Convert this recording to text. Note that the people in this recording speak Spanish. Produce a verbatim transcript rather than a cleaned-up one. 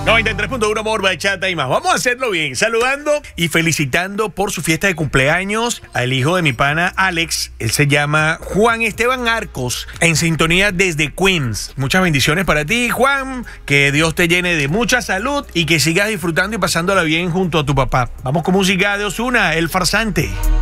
noventa y tres punto uno Amor, Bachata y más. Vamos a hacerlo bien, saludando y felicitando por su fiesta de cumpleaños al hijo de mi pana Alex. Él se llama Juan Esteban Arcos, en sintonía desde Queens. Muchas bendiciones para ti, Juan. Que Dios te llene de mucha salud y que sigas disfrutando y pasándola bien junto a tu papá. Vamos con música de Ozuna, El Farsante.